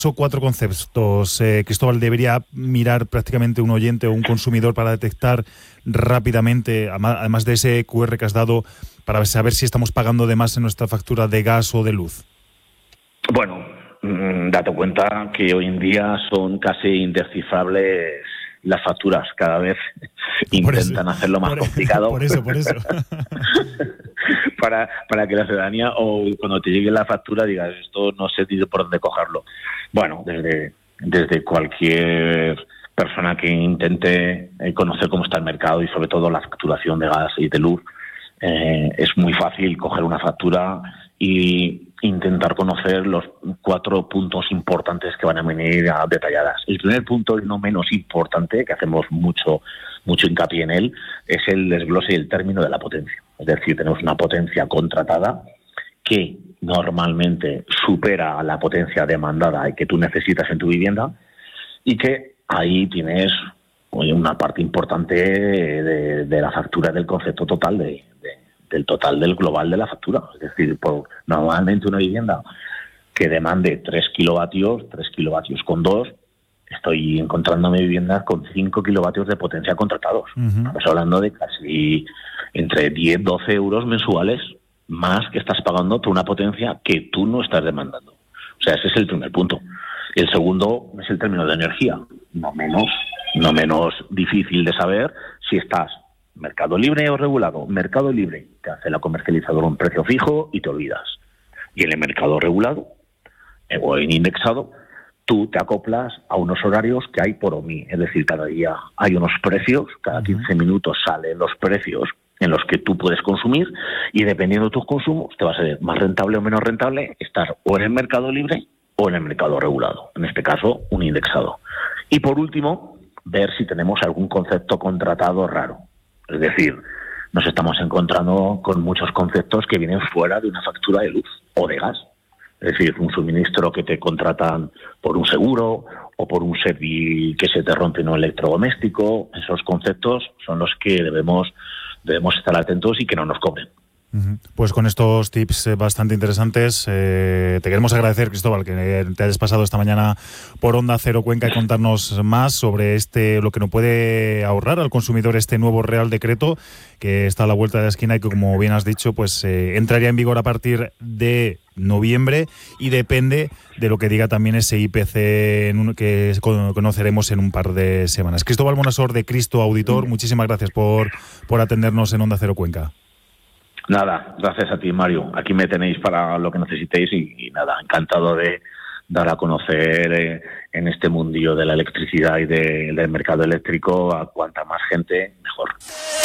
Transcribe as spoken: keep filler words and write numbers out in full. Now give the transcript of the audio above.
Son cuatro conceptos, eh, Cristóbal, debería mirar prácticamente un oyente o un consumidor para detectar rápidamente, además de ese cu erre que has dado, para saber si estamos pagando de más en nuestra factura de gas o de luz? Bueno, mmm, date cuenta que hoy en día son casi indescifrables las facturas. Cada vez intentan eso, hacerlo más por, complicado. Por eso, por eso. para, para que la ciudadanía, o cuando te llegue la factura, digas, esto no sé por dónde cogerlo. Bueno, desde, desde cualquier persona que intente conocer cómo está el mercado y sobre todo la facturación de gas y de luz, eh, es muy fácil coger una factura y intentar conocer los cuatro puntos importantes que van a venir a detalladas. El primer punto, y no menos importante, que hacemos mucho mucho hincapié en él, es el desglose y el término de la potencia. Es decir, tenemos una potencia contratada que normalmente supera a la potencia demandada y que tú necesitas en tu vivienda, y que ahí tienes oye, una parte importante de, de la factura del concepto total de, de, del total del global de la factura. Es decir, por normalmente una vivienda que demande tres kilovatios, tres kilovatios con dos, estoy encontrándome viviendas con cinco kilovatios de potencia contratados. Uh-huh. Estamos hablando de casi entre diez, doce euros mensuales más que estás pagando por una potencia que tú no estás demandando. O sea, ese es el primer punto. Y el segundo es el término de energía. No menos, no menos difícil de saber si estás mercado libre o regulado. Mercado libre, te hace la comercializadora un precio fijo y te olvidas. Y en el mercado regulado o en indexado, tú te acoplas a unos horarios que hay por O M I. Es decir, cada día hay unos precios, cada quince minutos salen los precios en los que tú puedes consumir, y dependiendo de tus consumos te va a ser más rentable o menos rentable estar o en el mercado libre o en el mercado regulado, en este caso un indexado. Y por último, ver si tenemos algún concepto contratado raro. Es decir, nos estamos encontrando con muchos conceptos que vienen fuera de una factura de luz o de gas. Es decir, un suministro que te contratan por un seguro o por un servicio que se te rompe en un electrodoméstico. Esos conceptos son los que debemos, debemos estar atentos y que no nos cobren. Pues con estos tips bastante interesantes, eh, te queremos agradecer, Cristóbal, que te hayas pasado esta mañana por Onda Cero Cuenca y contarnos más sobre este lo que nos puede ahorrar al consumidor este nuevo Real Decreto que está a la vuelta de la esquina y que, como bien has dicho, pues eh, entraría en vigor a partir de noviembre y depende de lo que diga también ese I P C en un, que conoceremos en un par de semanas. Cristóbal Monasor, de Cristo Auditor, muchísimas gracias por, por atendernos en Onda Cero Cuenca. Nada, gracias a ti, Mario. Aquí me tenéis para lo que necesitéis y, y nada, encantado de dar a conocer eh, en este mundillo de la electricidad y de, del mercado eléctrico a cuanta más gente, mejor.